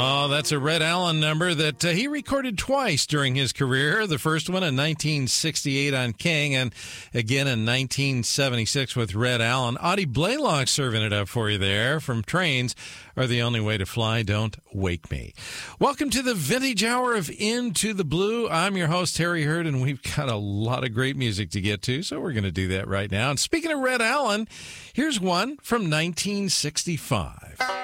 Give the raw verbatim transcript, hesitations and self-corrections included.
Oh, that's a Red Allen number that uh, he recorded twice during his career. The first one in nineteen sixty-eight on King, and again in nineteen seventy-six with Red Allen. Audie Blaylock serving it up for you there from Trains Are the Only Way to Fly, Don't Wake Me. Welcome to the Vintage Hour of Into the Blue. I'm your host, Harry Hurd, and we've got a lot of great music to get to, so we're going to do that right now. And speaking of Red Allen, here's one from nineteen sixty-five.